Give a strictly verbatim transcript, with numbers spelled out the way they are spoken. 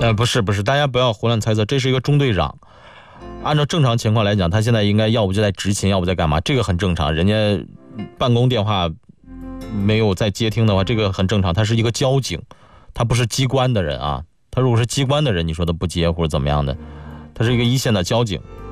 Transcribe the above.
呃，不是不是，大家不要胡乱猜测，这是一个中队长。按照正常情况来讲，他现在应该要不就在执勤，要不在干嘛，这个很正常。人家办公电话没有在接听的话，这个很正常。他是一个交警，他不是机关的人啊。他如果是机关的人，你说他不接或者怎么样的，他是一个一线的交警，